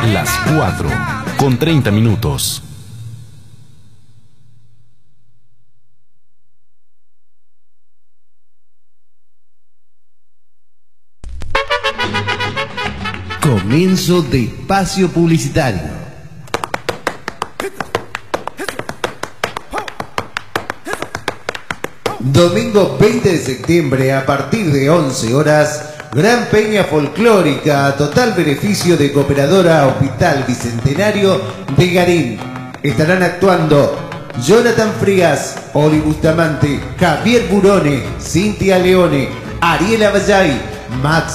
Las 4:30. Comienzo de espacio publicitario. Domingo 20 de septiembre a partir de 11 horas, Gran Peña Folclórica, total beneficio de Cooperadora Hospital Bicentenario de Garín. Estarán actuando Jonathan Frías, Oli Bustamante, Javier Burone, Cintia Leone, Ariela Vallay, Max